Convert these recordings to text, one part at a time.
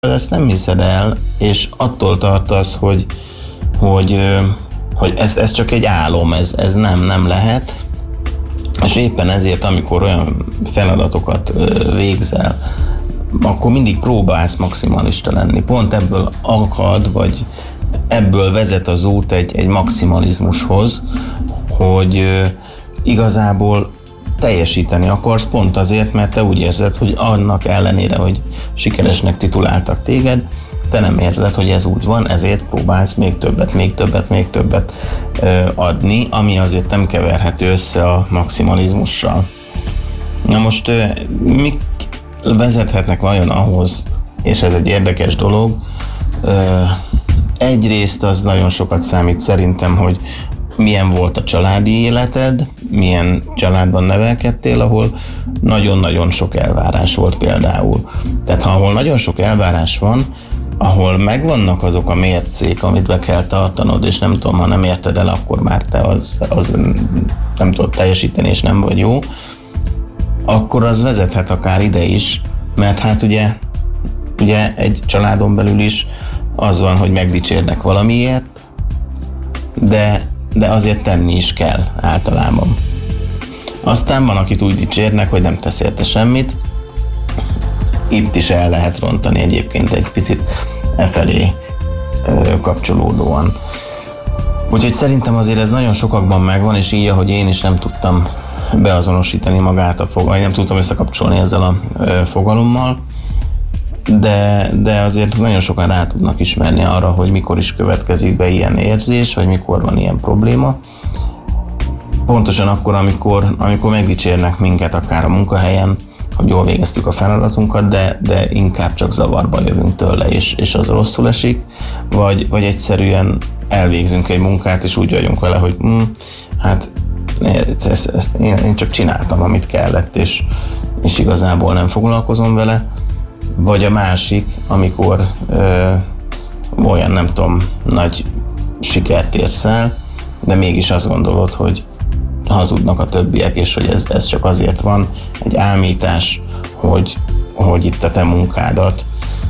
ezt nem hiszed el, és attól tartasz, hogy ez csak egy álom, ez nem lehet. És éppen ezért, amikor olyan feladatokat végzel, akkor mindig próbálsz maximalista lenni. Pont ebből akad, vagy ebből vezet az út egy maximalizmushoz, hogy igazából teljesíteni akarsz pont azért, mert te úgy érzed, hogy annak ellenére, hogy sikeresnek tituláltak téged, te nem érzed, hogy ez úgy van, ezért próbálsz még többet adni, ami azért nem keverhető össze a maximalizmussal. Na most mik vezethetnek vajon ahhoz, és ez egy érdekes dolog, egyrészt az nagyon sokat számít szerintem, hogy milyen volt a családi életed, milyen családban nevelkedtél, ahol nagyon-nagyon sok elvárás volt például. Tehát ahol nagyon sok elvárás van, ahol megvannak azok a mércék, amit be kell tartanod, és nem tudom, ha nem érted el, akkor már te az nem tudod teljesíteni, és nem vagy jó, akkor az vezethet akár ide is, mert hát ugye egy családon belül is az van, hogy megdicsérnek valamiért, de azért tenni is kell általában. Aztán van, akit úgy dicsérnek, hogy nem tesz érte semmit. Itt is el lehet rontani egyébként egy picit efelé kapcsolódóan. Úgyhogy szerintem azért ez nagyon sokakban megvan, és így, ahogy én is nem tudtam beazonosítani magát a fogalommal, nem tudtam összekapcsolni ezzel a fogalommal, de azért nagyon sokan rá tudnak ismerni arra, hogy mikor is következik be ilyen érzés, vagy mikor van ilyen probléma. Pontosan akkor, amikor megdicsérnek minket akár a munkahelyen, hogy jól végeztük a feladatunkat, de inkább csak zavarba jövünk tőle, és az rosszul esik, vagy egyszerűen elvégzünk egy munkát, és úgy vagyunk vele, hogy hát én csak csináltam, amit kellett, és igazából nem foglalkozom vele. Vagy a másik, amikor olyan, nem tudom, nagy sikert érsz el, de mégis azt gondolod, hogy hazudnak a többiek, és hogy ez csak azért van, egy álmítás, hogy itt a te munkádat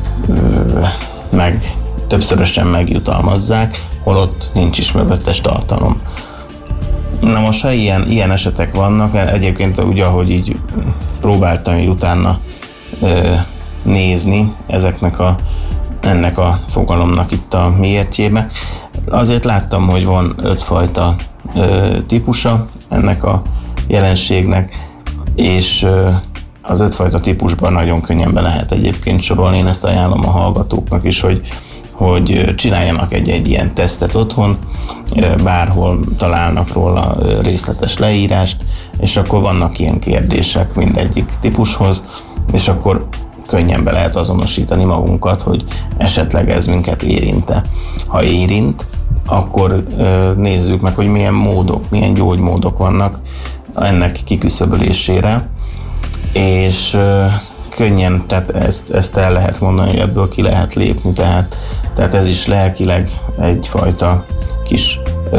meg többszörösen megjutalmazzák, holott nincs is mögöttes tartalom. Na most, ha ilyen esetek vannak, egyébként ugye, ahogy így próbáltam így utána nézni ennek a fogalomnak itt a miértjébe, azért láttam, hogy van 5 fajta típusa ennek a jelenségnek, és az 5 fajta típusban nagyon könnyen be lehet egyébként sorolni. Én ezt ajánlom a hallgatóknak is, hogy csináljanak egy ilyen tesztet otthon, bárhol találnak róla részletes leírást, és akkor vannak ilyen kérdések mindegyik típushoz, és akkor könnyen be lehet azonosítani magunkat, hogy esetleg ez minket érinte. Ha érint, akkor nézzük meg, hogy milyen gyógymódok vannak ennek kiküszöbölésére, és könnyen, tehát ezt el lehet mondani, hogy ebből ki lehet lépni, tehát ez is lelkileg egyfajta kis,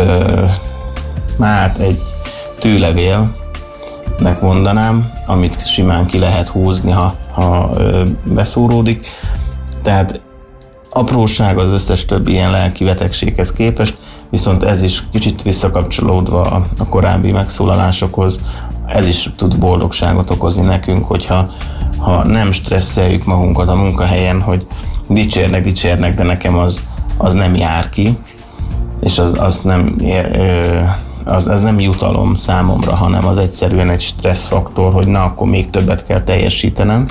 egy tűlevélnek mondanám, amit simán ki lehet húzni, ha beszúródik. Tehát apróság az összes többi ilyen lelki betegséghez képest, viszont ez is kicsit visszakapcsolódva a korábbi megszólalásokhoz, ez is tud boldogságot okozni nekünk, hogyha nem stresszeljük magunkat a munkahelyen, hogy dicsérnek, de nekem az nem jár ki, és az nem jutalom számomra, hanem az egyszerűen egy stresszfaktor, hogy na, akkor még többet kell teljesítenem.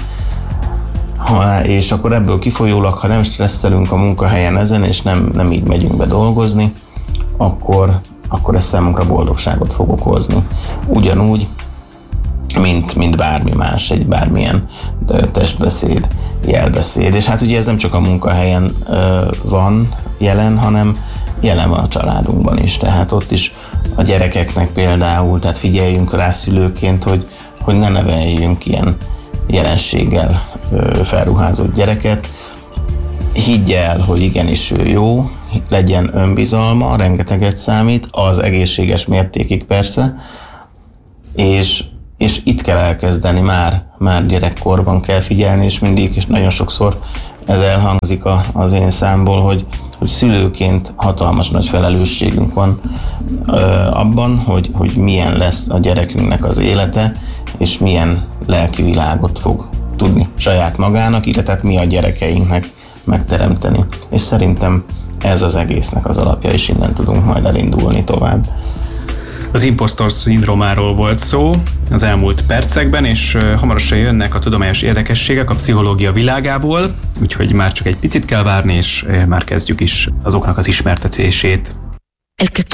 És akkor ebből kifolyólag, ha nem stresszelünk a munkahelyen ezen, és nem így megyünk be dolgozni, akkor ez számunkra boldogságot fog okozni. Ugyanúgy, mint bármi más, egy bármilyen testbeszéd, jelbeszéd. És hát ugye ez nem csak a munkahelyen van jelen, hanem jelen van a családunkban is. Tehát ott is a gyerekeknek például, tehát figyeljünk rá szülőként, hogy ne neveljünk ilyen jelenséggel felruházott gyereket. Higgy el, hogy igenis ő jó, legyen önbizalma, rengeteget számít, az egészséges mértékig persze, és itt kell elkezdeni, már gyerekkorban kell figyelni, és nagyon sokszor ez elhangzik az én számból, hogy szülőként hatalmas nagy felelősségünk van abban, hogy milyen lesz a gyerekünknek az élete, és milyen lelki világot fog tudni saját magának, illetve mi a gyerekeinknek megteremteni. És szerintem ez az egésznek az alapja, és innen tudunk majd elindulni tovább. Az impostor szindrómáról volt szó az elmúlt percekben, és hamarosan jönnek a tudományos érdekességek a pszichológia világából, úgyhogy már csak egy picit kell várni, és már kezdjük is azoknak az ismertetését.